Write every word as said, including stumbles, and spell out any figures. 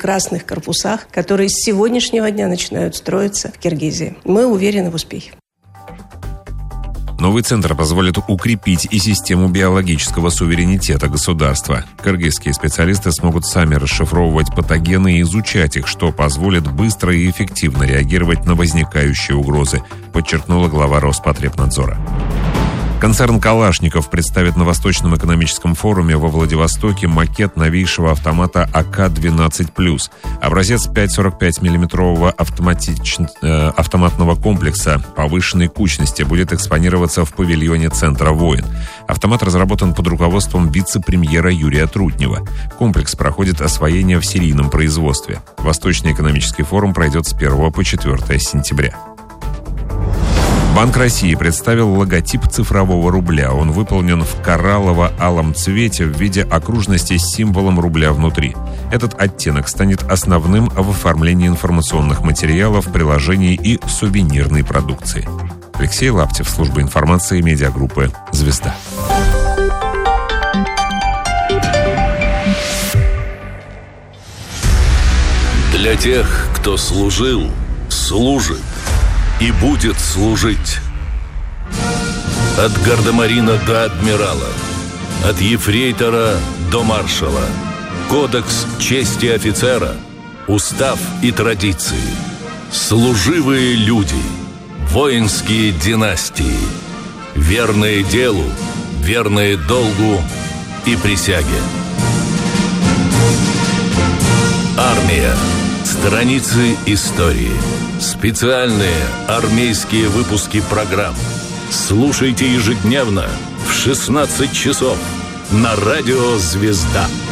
прекрасных корпусах, которые с сегодняшнего дня начинают строиться в Киргизии. Мы уверены в успехе. Новый центр позволит укрепить и систему биологического суверенитета государства. Кыргызские специалисты смогут сами расшифровывать патогены и изучать их, что позволит быстро и эффективно реагировать на возникающие угрозы, подчеркнула глава Роспотребнадзора. Концерн «Калашников» представит на Восточном экономическом форуме во Владивостоке макет новейшего автомата А К двенадцать плюс. Образец пять сорок пять миллиметрового автоматич... э, автоматного комплекса повышенной кучности будет экспонироваться в павильоне Центра «Воин». Автомат разработан под руководством вице-премьера Юрия Трутнева. Комплекс проходит освоение в серийном производстве. Восточный экономический форум пройдет с первого по четвёртое сентября. Банк России представил логотип цифрового рубля. Он выполнен в кораллово-алом цвете в виде окружности с символом рубля внутри. Этот оттенок станет основным в оформлении информационных материалов, приложений и сувенирной продукции. Алексей Лаптев, служба информации медиагруппы «Звезда». Для тех, кто служил, служит и будет служить. От гардемарина до адмирала, от ефрейтора до маршала. Кодекс чести офицера, устав и традиции. Служивые люди, воинские династии. Верные делу, верные долгу и присяге. Армия. Страницы истории. Специальные армейские выпуски программ. Слушайте ежедневно в шестнадцать часов на радио «Звезда».